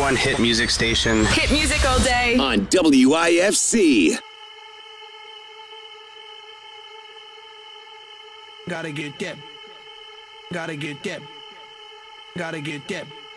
one hit music station. Hit music all day. On WIFC. Gotta get dip. Gotta get dip. Gotta get dip.